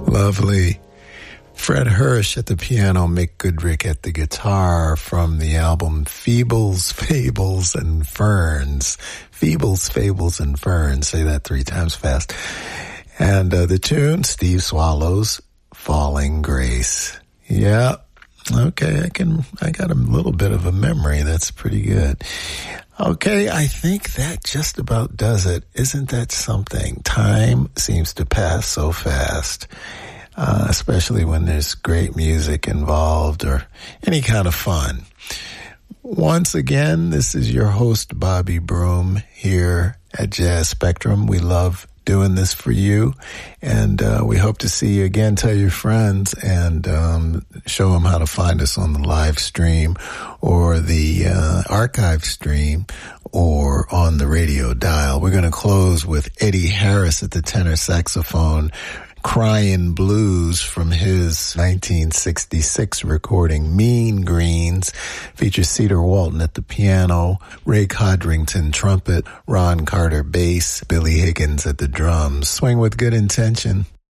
Lovely. Fred Hirsch at the piano, Mick Goodrick at the guitar from the album Feebles, Fables, and Ferns. Feebles, Fables, and Ferns. Say that 3 times fast. And the tune, Steve Swallow's Falling Grace. Yeah. Okay, I got a little bit of a memory. That's pretty good. Okay, I think that just about does it. Isn't that something? Time seems to pass so fast. Especially when there's great music involved or any kind of fun. Once again, this is your host, Bobby Broom, here at Jazz Spectrum. We love doing this for you, and we hope to see you again. Tell your friends and show them how to find us on the live stream or the archive stream or on the radio dial. We're going to close with Eddie Harris at the tenor saxophone, Cryin' Blues from his 1966 recording Mean Greens. Features Cedar Walton at the piano, Ray Codrington trumpet, Ron Carter bass, Billy Higgins at the drums. Swing with good intention.